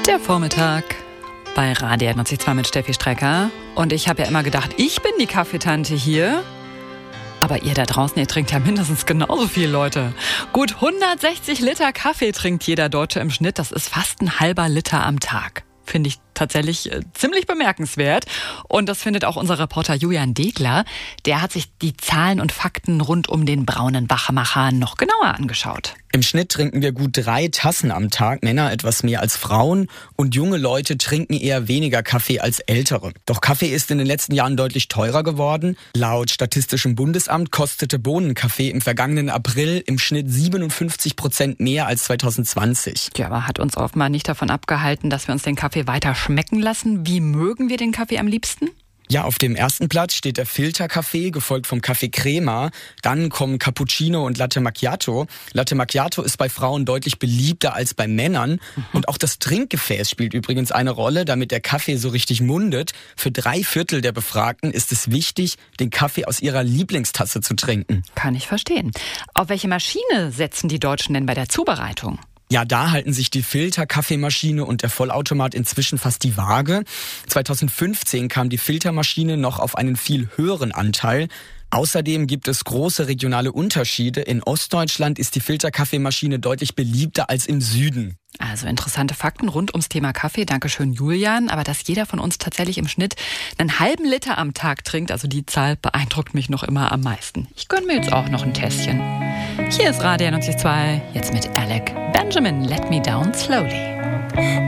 Der Vormittag bei Radio 92 mit Steffi Strecker. Und ich habe ja immer gedacht, ich bin die Kaffeetante hier. Aber ihr da draußen, ihr trinkt ja mindestens genauso viel, Leute. Gut 160 Liter Kaffee trinkt jeder Deutsche im Schnitt. Das ist fast ein halber Liter am Tag. Finde ich tatsächlich ziemlich bemerkenswert. Und das findet auch unser Reporter Julian Degler. Der hat sich die Zahlen und Fakten rund um den braunen Wachmacher noch genauer angeschaut. Im Schnitt trinken wir gut 3 Tassen am Tag, Männer etwas mehr als Frauen. Und junge Leute trinken eher weniger Kaffee als ältere. Doch Kaffee ist in den letzten Jahren deutlich teurer geworden. Laut Statistischem Bundesamt kostete Bohnenkaffee im vergangenen April im Schnitt 57% mehr als 2020. Ja, aber hat uns offenbar nicht davon abgehalten, dass wir uns den Kaffee weiter schmecken lassen. Wie mögen wir den Kaffee am liebsten? Ja, auf dem ersten Platz steht der Filterkaffee, gefolgt vom Kaffee Crema. Dann kommen Cappuccino und Latte Macchiato. Latte Macchiato ist bei Frauen deutlich beliebter als bei Männern. Und auch das Trinkgefäß spielt übrigens eine Rolle, damit der Kaffee so richtig mundet. Für 3/4 der Befragten ist es wichtig, den Kaffee aus ihrer Lieblingstasse zu trinken. Kann ich verstehen. Auf welche Maschine setzen die Deutschen denn bei der Zubereitung? Ja, da halten sich die Filterkaffeemaschine und der Vollautomat inzwischen fast die Waage. 2015 kam die Filtermaschine noch auf einen viel höheren Anteil. Außerdem gibt es große regionale Unterschiede. In Ostdeutschland ist die Filterkaffeemaschine deutlich beliebter als im Süden. Also interessante Fakten rund ums Thema Kaffee. Dankeschön, Julian. Aber dass jeder von uns tatsächlich im Schnitt einen halben Liter am Tag trinkt, also die Zahl beeindruckt mich noch immer am meisten. Ich gönne mir jetzt auch noch ein Tässchen. Hier ist Radio 92, jetzt mit Alec Benjamin, Let Me Down Slowly.